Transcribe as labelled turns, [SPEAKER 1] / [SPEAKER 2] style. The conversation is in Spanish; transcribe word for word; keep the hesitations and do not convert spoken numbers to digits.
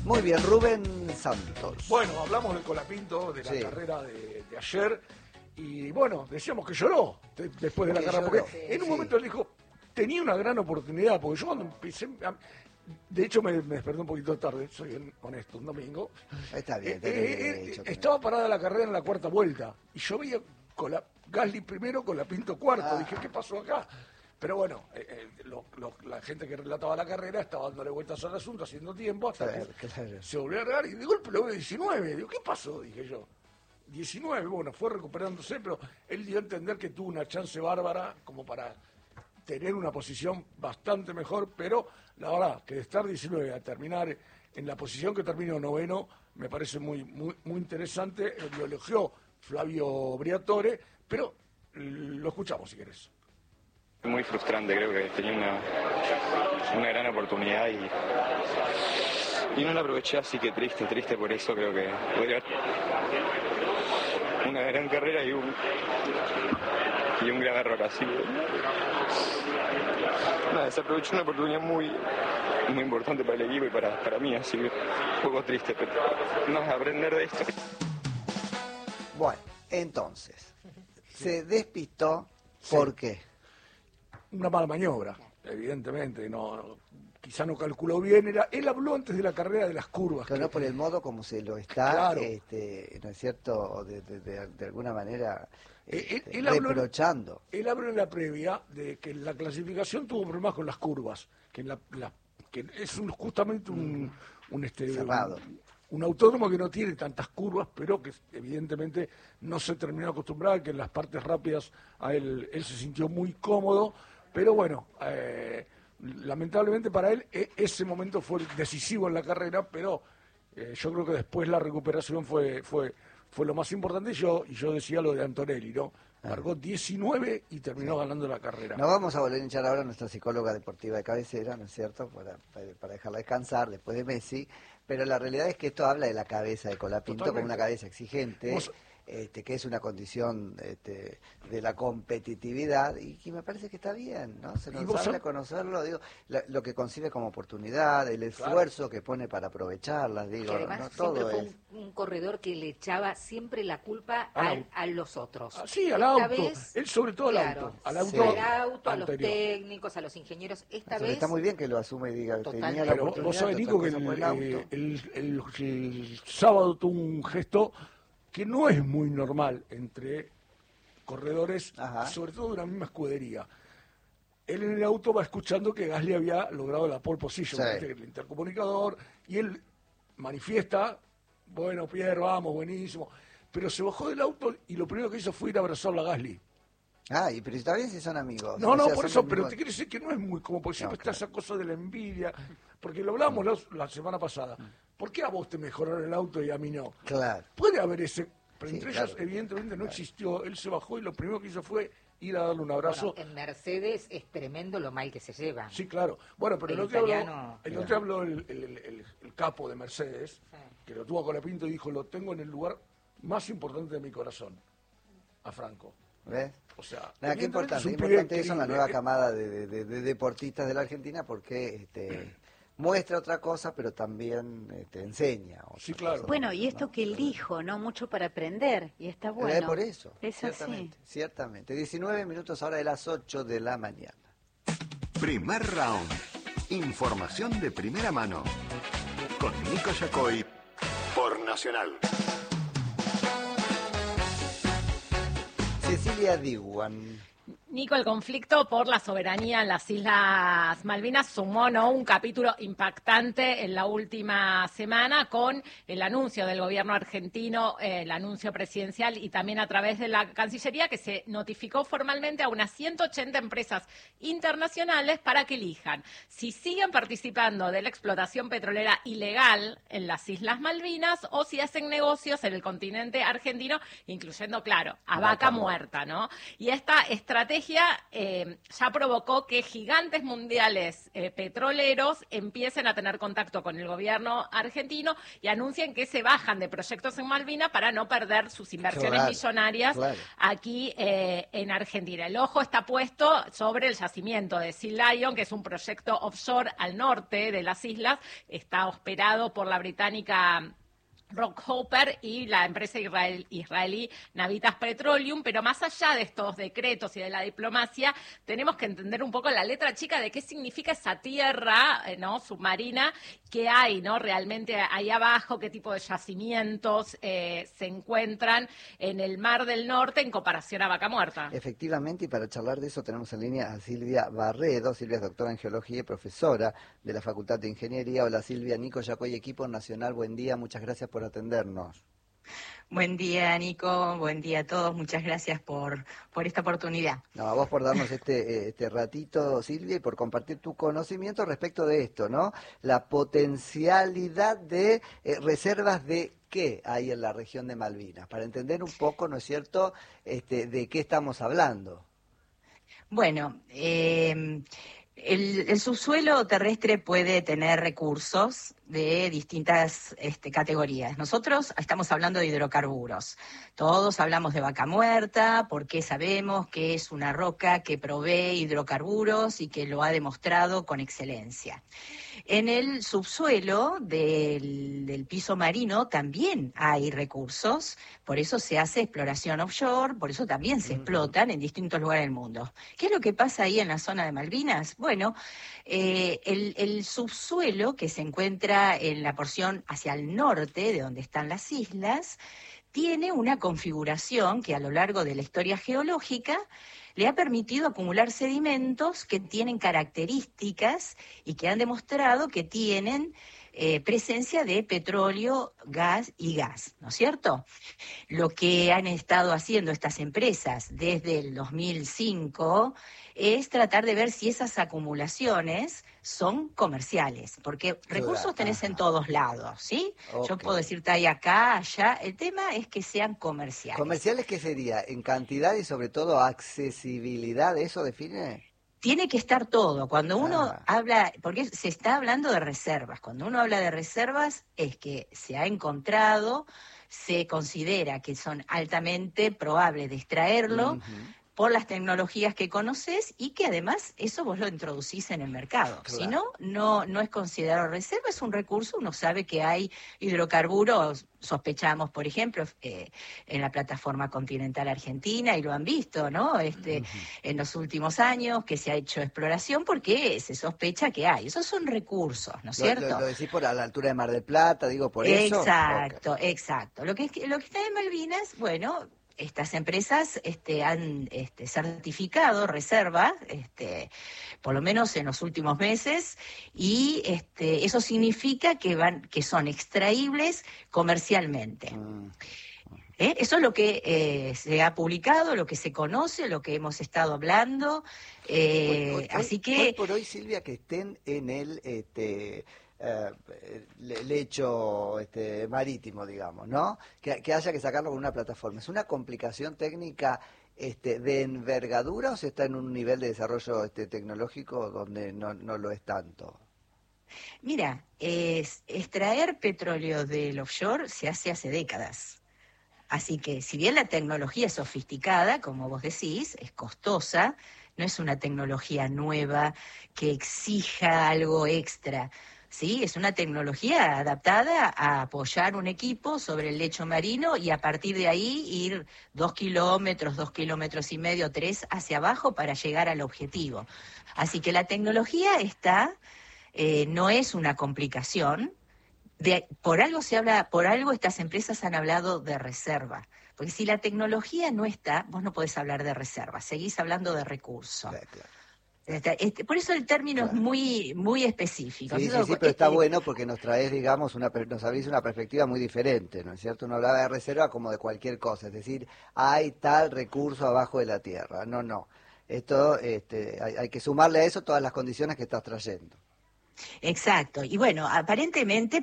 [SPEAKER 1] Muy bien, Rubén Santos.
[SPEAKER 2] Bueno, hablamos del Colapinto, de la sí. carrera de, de ayer, y bueno, decíamos que lloró de, después de la carrera, porque sí, en un sí. momento él dijo, tenía una gran oportunidad, porque yo cuando empecé, de hecho me, me desperté un poquito tarde, soy honesto, un domingo.
[SPEAKER 1] Está bien,
[SPEAKER 2] eh, eh, eh, estaba parada la carrera en la cuarta vuelta, y yo veía Cola, Gasly primero, Colapinto cuarto, ah. dije, ¿qué pasó acá? Pero bueno, eh, eh, lo, lo, la gente que relataba la carrera estaba dándole vueltas al asunto, haciendo tiempo, hasta claro, que claro. se volvió a regar y de golpe lo veo diecinueve. Digo, ¿qué pasó? Dije yo. diecinueve, bueno, fue recuperándose, pero él dio a entender que tuvo una chance bárbara como para tener una posición bastante mejor, pero la verdad que de estar diecinueve a terminar en la posición que terminó noveno, me parece muy, muy, muy interesante. Lo elogió Flavio Briatore, pero lo escuchamos si querés.
[SPEAKER 3] Muy frustrante, creo que tenía una, una gran oportunidad y, y no la aproveché, así que triste, triste por eso. Creo que podría una gran carrera y un y un gran error así. Nada, se aprovechó una oportunidad muy muy importante para el equipo y para, para mí, así que un poco triste, pero no es aprender de esto.
[SPEAKER 1] Bueno, entonces, se despistó, ¿por sí. qué?
[SPEAKER 2] Una mala maniobra, evidentemente, no, no, quizá no calculó bien. Era, él habló antes de la carrera de las curvas.
[SPEAKER 1] Pero que, no por el modo como se lo está,
[SPEAKER 2] claro.
[SPEAKER 1] este, ¿no es cierto?, de, de, de, de alguna manera este,
[SPEAKER 2] él, él
[SPEAKER 1] reprochando.
[SPEAKER 2] Habló, él habló en la previa de que la clasificación tuvo problemas con las curvas, que, en la, la, que es un, justamente un, un, este,
[SPEAKER 1] cerrado.
[SPEAKER 2] Un, un autódromo que no tiene tantas curvas, pero que evidentemente no se terminó de acostumbrar, que en las partes rápidas a él, él se sintió muy cómodo. Pero bueno, eh, lamentablemente para él e- ese momento fue decisivo en la carrera, pero eh, yo creo que después la recuperación fue fue fue lo más importante. Y yo, y yo decía lo de Antonelli, ¿no? Largó diecinueve y terminó sí. ganando la carrera.
[SPEAKER 1] Nos vamos a volver a hinchar ahora a nuestra psicóloga deportiva de cabecera, ¿no es cierto?, para, para dejarla descansar después de Messi, pero la realidad es que esto habla de la cabeza de Colapinto como una cabeza exigente. ¿Vos? Este, que es una condición este, de la competitividad y que me parece que está bien, ¿no? Se nos habla a conocerlo, digo, la, lo que concibe como oportunidad, el esfuerzo claro. que pone para aprovecharlas, digo,
[SPEAKER 4] que además
[SPEAKER 1] no
[SPEAKER 4] siempre
[SPEAKER 1] todo
[SPEAKER 4] fue
[SPEAKER 1] es...
[SPEAKER 4] un, un corredor que le echaba siempre la culpa a, a los otros.
[SPEAKER 2] Ah, sí, al Esta auto, vez, él sobre todo
[SPEAKER 4] claro,
[SPEAKER 2] al auto, al auto,
[SPEAKER 4] sí. al auto a los técnicos, a los ingenieros. Esta
[SPEAKER 1] Eso,
[SPEAKER 4] vez
[SPEAKER 1] está muy bien que lo asume y diga,
[SPEAKER 4] totalmente.
[SPEAKER 1] tenía la
[SPEAKER 2] pero
[SPEAKER 1] oportunidad.
[SPEAKER 2] Vos sabés, Nico, que el, el, el, el, el sábado tuvo un gesto que no es muy normal entre corredores, Ajá. sobre todo de una misma escudería. Él en el auto va escuchando que Gasly había logrado la pole position, sí. el intercomunicador, y él manifiesta, bueno, Pierre, vamos, buenísimo, pero se bajó del auto y lo primero que hizo fue ir a abrazarlo a Gasly.
[SPEAKER 1] Ah, y pero está bien si son amigos.
[SPEAKER 2] No, no,
[SPEAKER 1] o sea,
[SPEAKER 2] por eso,
[SPEAKER 1] mismo...
[SPEAKER 2] pero te quiero decir que no es muy, como por siempre no, claro. está esa cosa de la envidia, porque lo hablamos la, la semana pasada. ¿Por qué a vos te mejoraron el auto y a mí no?
[SPEAKER 1] Claro.
[SPEAKER 2] Puede haber ese, pero
[SPEAKER 1] sí,
[SPEAKER 2] entre
[SPEAKER 1] claro.
[SPEAKER 2] ellos evidentemente no
[SPEAKER 1] claro.
[SPEAKER 2] existió. Él se bajó y lo primero que hizo fue ir a darle un abrazo.
[SPEAKER 4] Bueno, en Mercedes es tremendo lo mal que se lleva.
[SPEAKER 2] Sí, claro. Bueno, pero el, el otro
[SPEAKER 4] italiano...
[SPEAKER 2] habló, el, otro habló el, el, el, el capo de Mercedes, sí. que lo tuvo a Colapinto y dijo, lo tengo en el lugar más importante de mi corazón, a Franco.
[SPEAKER 1] ¿Ves?
[SPEAKER 2] O sea,
[SPEAKER 1] nada, qué importante, importante eso en la nueva camada de, de, de, de deportistas de la Argentina, porque este, muestra otra cosa, pero también este, enseña.
[SPEAKER 2] Sí, claro.
[SPEAKER 5] Cosa, bueno, y esto ¿no? que él dijo, ¿no? Mucho para aprender, y está bueno.
[SPEAKER 1] Es por eso,
[SPEAKER 5] es
[SPEAKER 1] ciertamente,
[SPEAKER 5] así.
[SPEAKER 1] ciertamente. diecinueve minutos ahora de las ocho de la mañana.
[SPEAKER 6] Primer round. Información de primera mano. Con Nico Yacoy por Nacional.
[SPEAKER 1] Cecilia Diwan.
[SPEAKER 7] Nico, el conflicto por la soberanía en las Islas Malvinas sumó, ¿no?, un capítulo impactante en la última semana con el anuncio del gobierno argentino, eh, el anuncio presidencial y también a través de la Cancillería, que se notificó formalmente a unas ciento ochenta empresas internacionales para que elijan si siguen participando de la explotación petrolera ilegal en las Islas Malvinas o si hacen negocios en el continente argentino, incluyendo, claro, a vaca muerta, ¿no? Y esta estrategia estrategia eh, ya provocó que gigantes mundiales eh, petroleros empiecen a tener contacto con el gobierno argentino y anuncien que se bajan de proyectos en Malvinas para no perder sus inversiones
[SPEAKER 1] Claro,
[SPEAKER 7] millonarias
[SPEAKER 1] claro.
[SPEAKER 7] aquí eh, en Argentina. El ojo está puesto sobre el yacimiento de Sea Lion, que es un proyecto offshore al norte de las islas, está operado por la británica Rockhopper y la empresa israel, israelí Navitas Petroleum, pero más allá de estos decretos y de la diplomacia, tenemos que entender un poco la letra chica de qué significa esa tierra, eh, ¿no? submarina que hay, ¿no? realmente ahí abajo, qué tipo de yacimientos eh, se encuentran en el Mar del Norte en comparación a Vaca Muerta.
[SPEAKER 1] Efectivamente, y para charlar de eso tenemos en línea a Silvia Barredo. Silvia es doctora en Geología y profesora de la Facultad de Ingeniería. Hola Silvia, Nico Yacoy, equipo nacional, buen día, muchas gracias por atendernos.
[SPEAKER 8] Buen día, Nico, buen día a todos, muchas gracias por, por esta oportunidad.
[SPEAKER 1] No, a vos por darnos este, este ratito, Silvia, y por compartir tu conocimiento respecto de esto, ¿no? La potencialidad de eh, reservas de qué hay en la región de Malvinas, para entender un poco, ¿no es cierto?, este, de qué estamos hablando.
[SPEAKER 8] Bueno, eh, el, el subsuelo terrestre puede tener recursos de distintas este, categorías. Nosotros estamos hablando de hidrocarburos. Todos hablamos de Vaca Muerta porque sabemos que es una roca que provee hidrocarburos y que lo ha demostrado con excelencia. En el subsuelo del, del piso marino también hay recursos, por eso se hace exploración offshore, por eso también se explotan en distintos lugares del mundo. ¿Qué es lo que pasa ahí en la zona de Malvinas? Bueno, eh, el, el subsuelo que se encuentra en la porción hacia el norte, de donde están las islas, tiene una configuración que a lo largo de la historia geológica le ha permitido acumular sedimentos que tienen características y que han demostrado que tienen eh, presencia de petróleo, gas y gas, ¿no es cierto? Lo que han estado haciendo estas empresas desde el dos mil cinco es tratar de ver si esas acumulaciones son comerciales, porque recursos tenés en todos lados, ¿sí? Okay. Yo puedo decirte ahí, acá, allá, el tema es que sean comerciales.
[SPEAKER 1] ¿Comerciales qué sería? ¿En cantidad y sobre todo accesibilidad? ¿Eso define?
[SPEAKER 8] Tiene que estar todo. Cuando uno ah. habla, porque se está hablando de reservas, cuando uno habla de reservas es que se ha encontrado, se considera que son altamente probables de extraerlo, uh-huh. por las tecnologías que conoces y que además eso vos lo introducís en el mercado. Claro. Si no, no, no es considerado reserva, es un recurso, uno sabe que hay hidrocarburos, sospechamos, por ejemplo, eh, en la plataforma continental argentina, y lo han visto, ¿no? Este, uh-huh. en los últimos años que se ha hecho exploración porque se sospecha que hay. Esos son recursos, ¿no es
[SPEAKER 1] lo,
[SPEAKER 8] cierto?
[SPEAKER 1] Lo, lo decís por a la altura de Mar del Plata, digo, por eso.
[SPEAKER 8] Exacto,
[SPEAKER 1] okay.
[SPEAKER 8] exacto. Lo que, lo que está en Malvinas, bueno, estas empresas este, han este, certificado reservas, este, por lo menos en los últimos meses, y este, eso significa que van, que son extraíbles comercialmente. Mm. ¿Eh? Eso es lo que eh, se ha publicado, lo que se conoce, lo que hemos estado hablando. Eh,
[SPEAKER 1] hoy, hoy,
[SPEAKER 8] así que
[SPEAKER 1] hoy por hoy, Silvia, que estén en el este, Uh, lecho este, marítimo, digamos, ¿no? Que, que haya que sacarlo con una plataforma. ¿Es una complicación técnica este, de envergadura o se está en un nivel de desarrollo este, tecnológico donde no, no lo es tanto?
[SPEAKER 8] Mira, es, extraer petróleo del offshore se hace hace décadas. Así que, si bien la tecnología es sofisticada, como vos decís, es costosa, no es una tecnología nueva que exija algo extra. Sí, es una tecnología adaptada a apoyar un equipo sobre el lecho marino y a partir de ahí ir dos kilómetros, dos kilómetros y medio, tres hacia abajo para llegar al objetivo. Así que la tecnología está, eh, no es una complicación. De, por algo se habla, por algo estas empresas han hablado de reserva. Porque si la tecnología no está, vos no podés hablar de reserva, seguís hablando de recursos. Claro, claro. Este, por eso el término claro. es muy muy específico.
[SPEAKER 1] Sí, sí, sí, pero está bueno porque nos traes, digamos, una, nos abrís una perspectiva muy diferente, ¿no es cierto? Uno hablaba de reserva como de cualquier cosa, es decir, hay tal recurso abajo de la tierra. No, no. Esto, este, hay, hay que sumarle a eso todas las condiciones que estás trayendo.
[SPEAKER 8] Exacto. Y bueno, aparentemente